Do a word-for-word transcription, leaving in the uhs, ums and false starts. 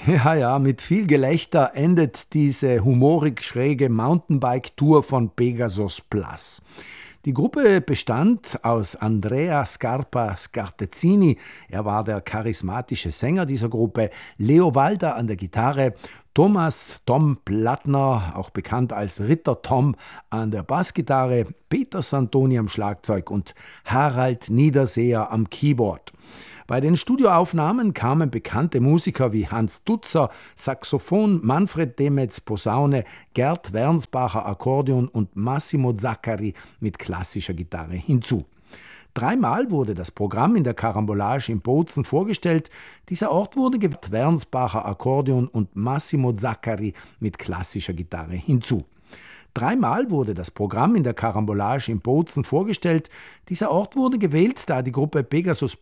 Ja, ja, mit viel Gelächter endet diese humorig schräge Mountainbike-Tour von Pegasus Plus. Die Gruppe bestand aus Andrea Scarpa Scartezzini, er war der charismatische Sänger dieser Gruppe, Leo Walder an der Gitarre, Thomas Tom Plattner, auch bekannt als Ritter Tom, an der Bassgitarre, Peter Santoni am Schlagzeug und Harald Niederseher am Keyboard. Bei den Studioaufnahmen kamen bekannte Musiker wie Hans Dutzer, Saxophon, Manfred Demetz, Posaune, Gerd Wernsbacher, Akkordeon und Massimo Zaccari mit klassischer Gitarre hinzu. Dreimal wurde das Programm in der Karambolage in Bozen vorgestellt. Dieser Ort wurde gewählt, Wernsbacher, Akkordeon und Massimo Zaccari mit klassischer Gitarre hinzu. Dreimal wurde das Programm in der Karambolage in Bozen vorgestellt. Dieser Ort wurde gewählt, da die Gruppe Pegasus